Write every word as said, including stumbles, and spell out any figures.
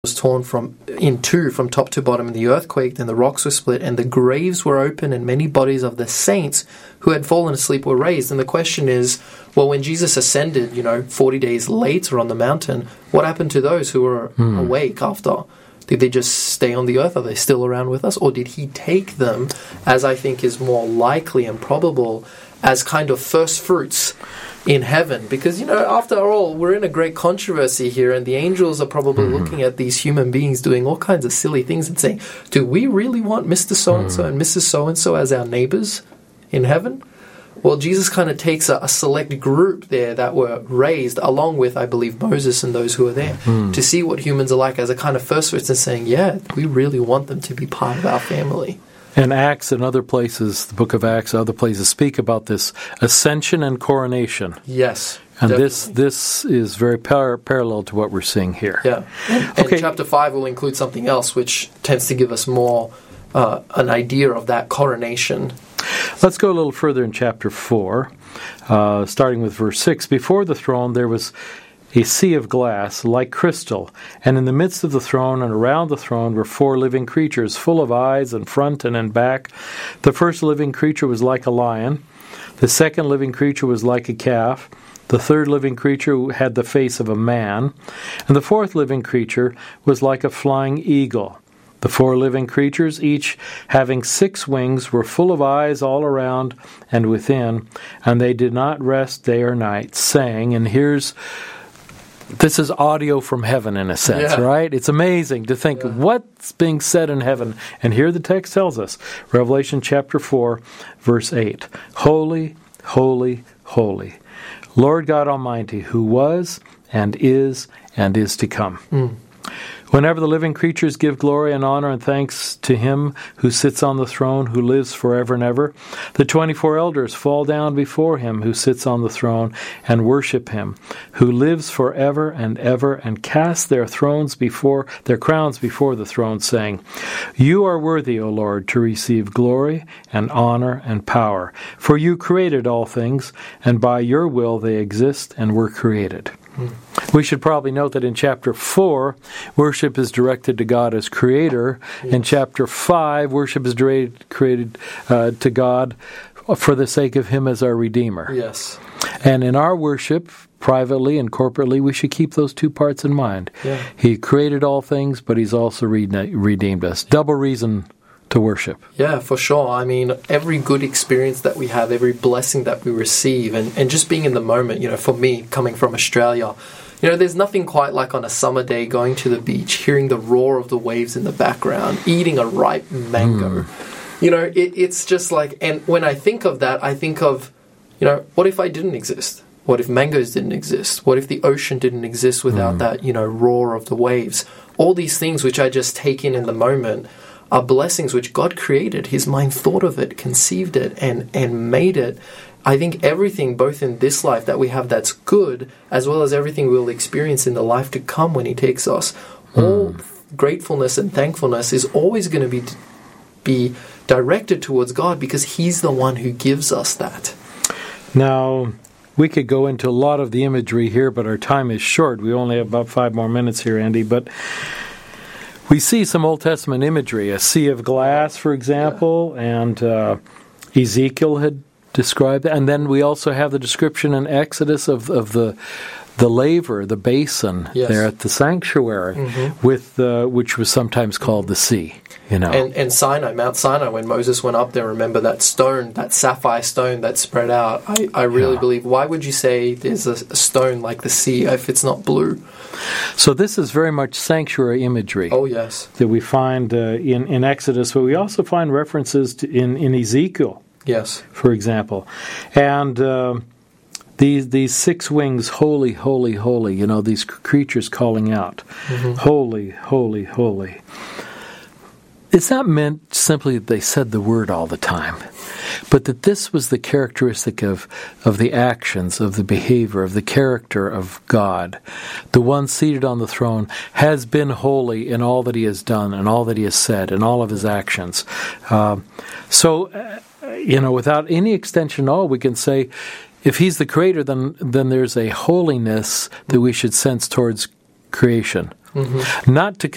was torn from in two from top to bottom, and the earth quaked, and the rocks were split, and the graves were open, and many bodies of the saints who had fallen asleep were raised. And the question is, well, when Jesus ascended, you know, forty days later on the mountain, what happened to those who were hmm. awake after? Did they just stay on the earth? Are they still around with us? Or did he take them, as I think is more likely and probable, as kind of first fruits in heaven? Because, you know, after all, we're in a great controversy here, and the angels are probably mm-hmm. looking at these human beings doing all kinds of silly things and saying, do we really want Mister So-and-so mm-hmm. and Missus So-and-so as our neighbors in heaven? Well, Jesus kind of takes a, a select group there that were raised, along with, I believe, Moses and those who are there, mm. to see what humans are like as a kind of first fruits and saying, yeah, we really want them to be part of our family. And Acts and other places, the book of Acts, other places speak about this ascension and coronation. Yes. And definitely. this this is very par- parallel to what we're seeing here. Yeah. And, okay. and chapter five will include something else which tends to give us more uh, an idea of that coronation. Let's go a little further in chapter four, uh, starting with verse six. Before the throne there was a sea of glass like crystal, and in the midst of the throne and around the throne were four living creatures, full of eyes in front and in back. The first living creature was like a lion. The second living creature was like a calf. The third living creature had the face of a man. And the fourth living creature was like a flying eagle. The four living creatures, each having six wings, were full of eyes all around and within, and they did not rest day or night, saying, and here's, this is audio from heaven in a sense, yeah. right? It's amazing to think yeah. what's being said in heaven. And here the text tells us, Revelation chapter four, verse eight, Holy, holy, holy, Lord God Almighty, who was and is and is to come. Mm. Whenever the living creatures give glory and honor and thanks to him who sits on the throne, who lives forever and ever, the twenty-four elders fall down before him who sits on the throne and worship him, who lives forever and ever, and cast their thrones before their crowns before the throne, saying, You are worthy, O Lord, to receive glory and honor and power, for you created all things, and by your will they exist and were created. We should probably note that in chapter four, worship is directed to God as Creator. Yes. In chapter five, worship is directed created uh, to God for the sake of Him as our Redeemer. Yes. And in our worship, privately and corporately, we should keep those two parts in mind. Yeah. He created all things, but He's also re- redeemed us. Double reason to worship. Yeah, for sure. I mean, every good experience that we have, every blessing that we receive, and, and just being in the moment, you know, for me, coming from Australia, you know, there's nothing quite like on a summer day going to the beach, hearing the roar of the waves in the background, eating a ripe mango. Mm. You know, it, it's just like, and when I think of that, I think of, you know, what if I didn't exist? What if mangoes didn't exist? What if the ocean didn't exist without mm. that, you know, roar of the waves? All these things which I just take in in the moment are blessings which God created. His mind thought of it, conceived it, and, and made it. I think everything, both in this life that we have that's good, as well as everything we'll experience in the life to come when He takes us, mm. all gratefulness and thankfulness is always going to be be directed towards God, because He's the one who gives us that. Now, we could go into a lot of the imagery here, but our time is short. We only have about five more minutes here, Andy, but we see some Old Testament imagery, a sea of glass, for example, yeah. and uh, Ezekiel had described that. And then we also have the description in Exodus of, of the the laver, the basin yes. there at the sanctuary, mm-hmm. with uh, which was sometimes called the sea. You know, and, and Sinai, Mount Sinai, when Moses went up there, remember that stone, that sapphire stone that spread out. I, I really yeah. believe, why would you say there's a, a stone like the sea if it's not blue? So this is very much sanctuary imagery. Oh, yes. That we find uh, in, in Exodus, but we also find references to, in, in Ezekiel. Yes. For example. And uh, these these six wings, holy, holy, holy, you know, these creatures calling out, mm-hmm. holy, holy, holy. It's not meant simply that they said the word all the time, but that this was the characteristic of, of the actions, of the behavior, of the character of God. The one seated on the throne has been holy in all that He has done and all that He has said and all of His actions. Uh, so, uh, you know, without any extension at all, we can say, if He's the Creator, then then there's a holiness that we should sense towards creation. Mm-hmm. Not to